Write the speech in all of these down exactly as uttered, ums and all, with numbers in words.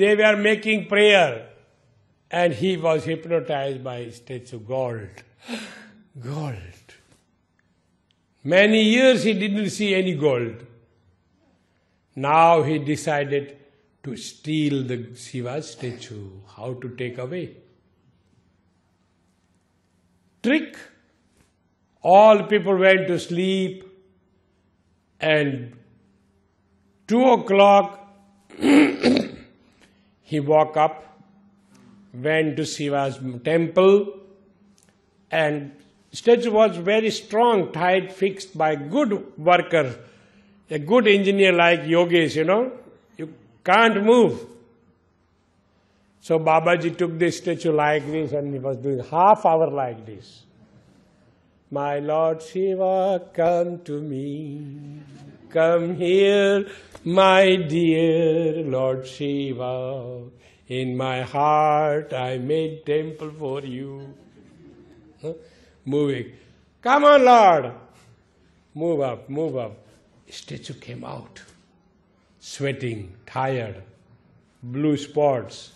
they were making prayer, and he was hypnotized by statue. Gold. Gold. Many years he didn't see any gold. Now he decided to steal the Shiva statue. How to take away? Trick. All people went to sleep, and two o'clock he woke up, went to Shiva's temple, and statue was very strong, tight, fixed by good worker, a good engineer like Yogesh, you know. You can't move. So Babaji took the statue like this, and he was doing half hour like this. My Lord Shiva, come to me. Come here, my dear Lord Shiva. In my heart I made temple for you. Huh? Moving. Come on, Lord. Move up, move up. Statue came out. Sweating, tired, blue spots.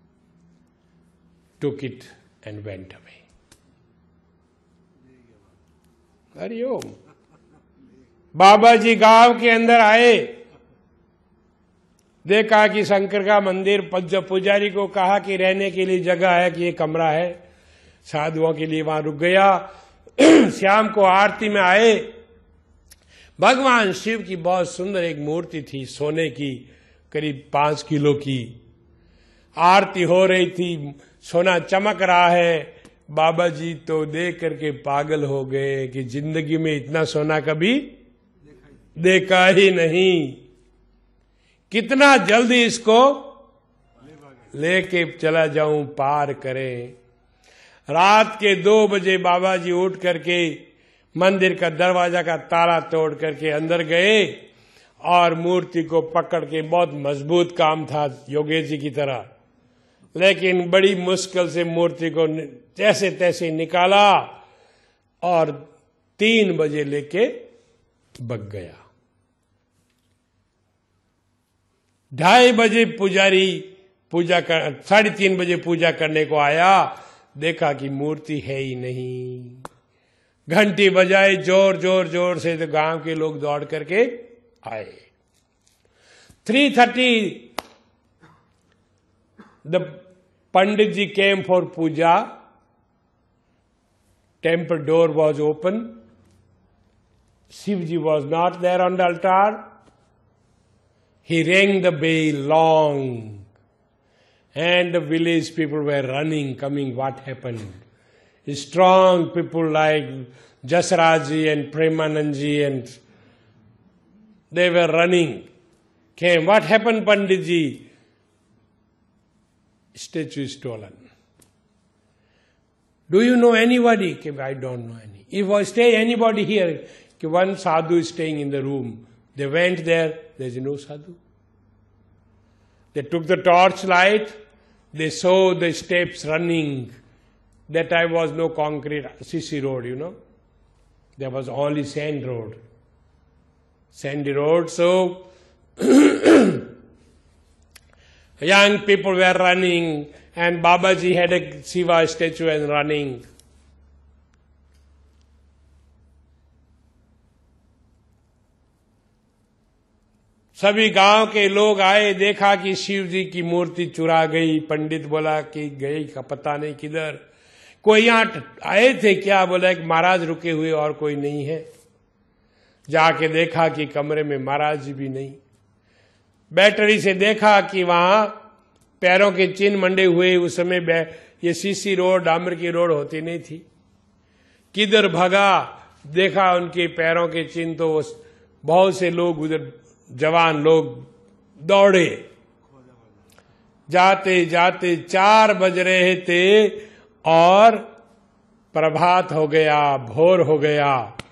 Took it and went away. Hariom. बाबा जी गांव के अंदर आए, देखा कि शंकर का मंदिर, पुजारी को कहा कि रहने के लिए जगह है, कि ये कमरा है साधुओं के लिए, वहां रुक गया। शाम को आरती में आए, भगवान शिव की बहुत सुंदर एक मूर्ति थी, सोने की, करीब पांच किलो की। आरती हो रही थी, सोना चमक रहा है। बाबा जी तो देख करके पागल हो गए कि जिंदगी में इतना सोना कभी देखा ही नहीं, कितना जल्दी इसको लेके चला जाऊं, पार करें। रात के दो बजे बाबा जी उठ करके मंदिर का दरवाजा का ताला तोड़ करके अंदर गए और मूर्ति को पकड़ के, बहुत मजबूत काम था योगेश जी की तरह, लेकिन बड़ी मुश्किल से मूर्ति को जैसे तैसे निकाला और तीन बजे लेके भग गया। ढाई बजे पुजारी पूजा कर, साढ़े तीन बजे पूजा करने को आया, देखा कि मूर्ति है ही नहीं। घंटी बजाई जोर जोर जोर से, तो गांव के लोग दौड़ करके आए। Three thirty the Pandit ji came for Puja. Temple door was open. Shivji was not there on the altar. He rang the bell long, and the village people were running, coming. What happened? Strong people like Jasraj-ji and Premanand-ji, and they were running. Came. What happened, Pandit-ji? Statue is stolen. Do you know anybody? I don't know any. If I stay anybody here, one sadhu is staying in the room. They went there, there is no sadhu. They took the torchlight, they saw the steps running. That time was no concrete C C road, you know. There was only sand road. Sandy road, so young people were running, and Babaji had a Shiva statue and running. सभी गांव के लोग आए, देखा कि शिव जी की मूर्ति चुरा गई। पंडित बोला कि गई का पता नहीं किधर। कोई यहाँ आए थे क्या? बोला एक महाराज रुके हुए और कोई नहीं है। जाके देखा कि कमरे में महाराज जी भी नहीं। बैटरी से देखा कि वहां पैरों के चिन्ह मंडे हुए। उस समय ये सीसी रोड, डामर की रोड होती नहीं थी। किधर भगा, देखा उनके पैरों के चिन्ह, तो बहुत से लोग उधर, जवान लोग दौड़े। जाते जाते चार बज रहे थे और प्रभात हो गया, भोर हो गया।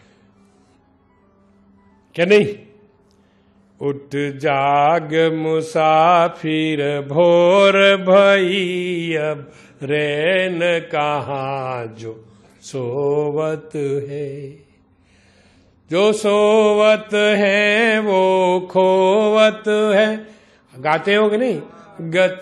क्या नहीं? उठ जाग मुसाफिर भोर भई, अब रैन कहाँ जो सोवत है। जो सोवत है वो खोवत है। गाते हो कि नहीं? गत